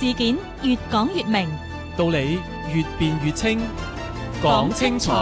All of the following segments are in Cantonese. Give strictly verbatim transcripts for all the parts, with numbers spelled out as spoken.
事件越講越明， 道理越辯越清，講清楚。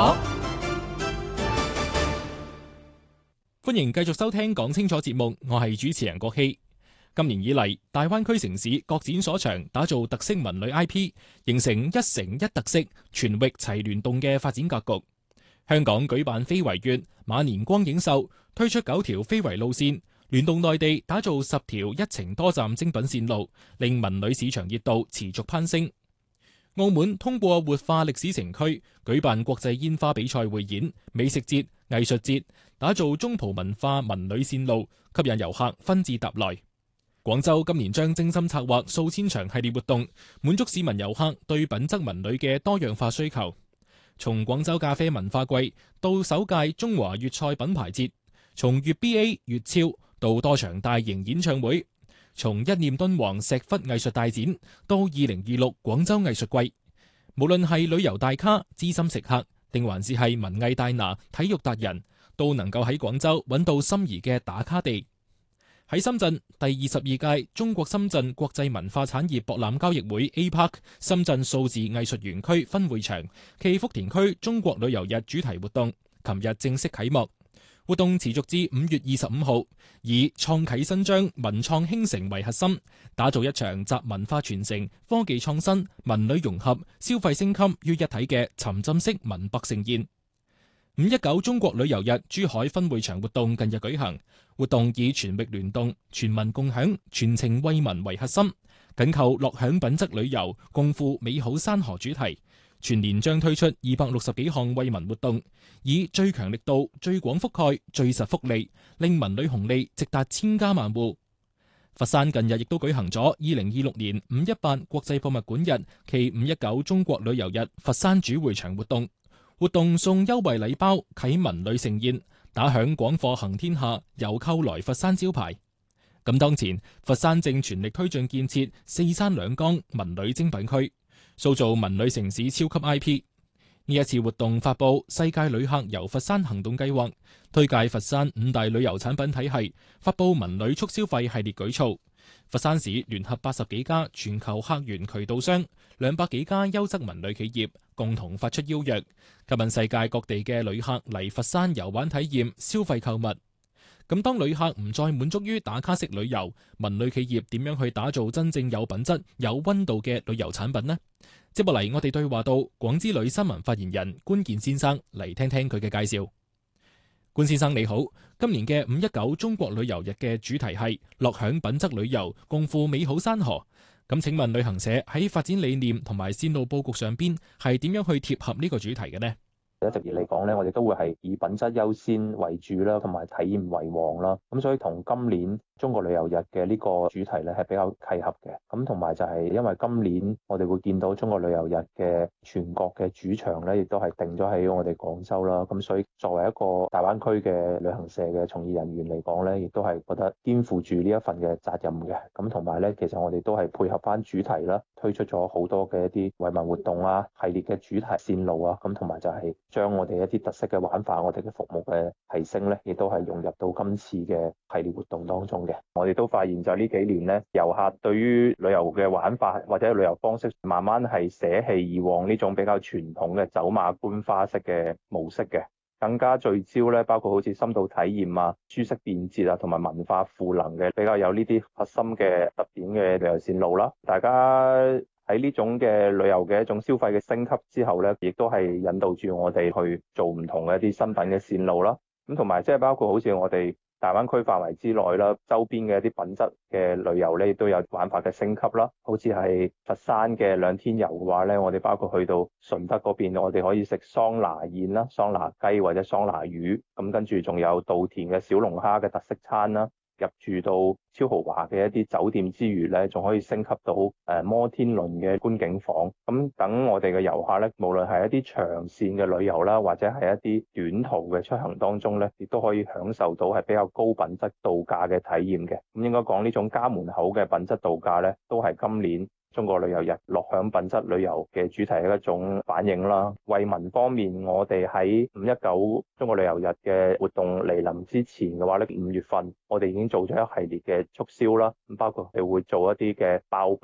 歡迎繼續收聽講清楚節目，我係主持人郭希。今年以嚟，大灣區城市各展所長，打造特色文旅 I P， 形成一城一特色、全域齊聯動嘅發展格局。香港舉辦非遺月、馬年光影秀，推出九條非遺路線，聯動內地打造十條一程多站精品線路，令文旅市場熱度持續攀升。澳門通過活化歷史城區，舉辦國際煙花比賽匯演、美食節、藝術節，打造中葡文化文旅線路，吸引遊客紛至沓來。廣州今年將精心策劃數千場系列活動，滿足市民遊客對品質文旅嘅多樣化需求。從廣州咖啡文化季到首屆中華粵菜品牌節，從粵 B A 粵超到多場大型演唱會，從一念敦煌石窟藝術大展到二零二六廣州藝術季，無論係旅遊大咖、資深食客，定還是係文藝大拿、體育達人，都能夠喺廣州揾到心儀嘅打卡地。喺深圳，第二十二屆中國深圳國際文化產業博覽交易會 A Park 深圳數字藝術園區分會場暨福田區中國旅遊日主題活動，琴日正式啟幕。活動持續至五月二十五號，以創啟新章、文創興城為核心，打造一場集文化傳承、科技創新、文旅融合、消費升級於一體嘅沉浸式文博盛宴。五一九中國旅遊日珠海分會場活動近日舉行，活動以全域聯動、全民共享、全程惠民為核心，緊扣樂享品質旅遊、共赴美好山河主題。全年將推出二百六十幾項惠民活動，以最強力度、最廣覆蓋、最實福利，令文旅紅利直達千家萬戶。佛山近日亦都舉行咗二零二六年五一八國際博物館日暨五一九中國旅遊日佛山主會場活動。活動送優惠禮包，啟文旅盛宴，打響廣貨行天下、遊購來佛山招牌。咁當前，佛山正全力推進建設四山兩江文旅精品區，塑造文旅城市超級 I P。呢一次活動發佈世界旅客遊佛山行動計劃，推介佛山五大旅遊產品體系，發佈文旅促消費系列舉措。佛山市聯合八十幾家全球客源渠道商、兩百幾家優質文旅企業，共同發出邀約，吸引世界各地嘅旅客嚟佛山遊玩體驗、消費購物。咁當旅客唔再滿足於打卡式旅遊，文旅企業點樣去打造真正有品質、有溫度嘅旅遊產品呢？接落嚟，我哋對話到廣之旅新聞發言人官健先生，嚟聽聽佢嘅介紹。官先生你好，今年嘅五一九中國旅遊日嘅主題係樂享品質旅遊，共赴美好山河。咁請問旅行社喺發展理念同埋線路佈局上邊係點樣去貼合呢個主題嘅呢？ 一直以嚟講咧，我哋都會係以品質優先為主啦，同埋體驗為王啦。咁所以同今年中國旅遊日嘅呢個主題咧係比較契合嘅。咁同埋就係因為今年我哋會見到中國旅遊日嘅全國嘅主場咧，亦都係定咗喺我哋廣州啦。咁所以作為一個大灣區嘅旅行社嘅從業人員嚟講咧，亦都係覺得肩負住呢一份嘅責任嘅。咁同埋咧，其實我哋都係配合翻主題啦，推出咗好多嘅一啲惠民活動啊、系列嘅主題線路啊，咁同埋就係將我哋一啲特色嘅玩法、我哋嘅服務嘅提升咧，亦都係融入到今次嘅系列活動當中嘅。我哋都發現就呢幾年咧，遊客對於旅遊嘅玩法或者旅遊方式，慢慢係捨棄以往呢種比較傳統嘅走馬觀花式嘅模式嘅，更加聚焦咧，包括好似深度體驗啊、舒適便捷啊，同埋文化賦能嘅比較有呢啲核心嘅特點嘅旅遊線路啦。大家喺呢種嘅旅遊嘅一種消費嘅升級之後咧，亦都係引導住我哋去做唔同嘅一啲新品嘅線路啦。咁同埋即係包括好似我哋大灣區範圍之內啦，周邊嘅一啲品質嘅旅遊咧，都有玩法嘅升級啦。好似係佛山嘅兩天遊嘅話咧，我哋包括去到順德嗰邊，我哋可以食桑拿宴啦、桑拿雞或者桑拿魚，咁跟住仲有稻田嘅小龍蝦嘅特色餐啦。入住到超豪華嘅一啲酒店之餘咧，仲可以升級到誒摩天輪嘅觀景房。咁等我哋嘅遊客咧，無論係一啲長線嘅旅遊啦，或者係一啲短途嘅出行當中咧，亦都可以享受到係比較高品質度假嘅體驗嘅。咁應該講呢種家門口嘅品質度假咧，都係今年中國旅遊日樂享品質旅遊嘅主題嘅一種反映啦。惠民方面，我哋喺五一九中國旅遊日嘅活動嚟臨之前嘅話咧，五月份我哋已經做咗一系列嘅促銷啦，咁包括我哋會做一啲嘅爆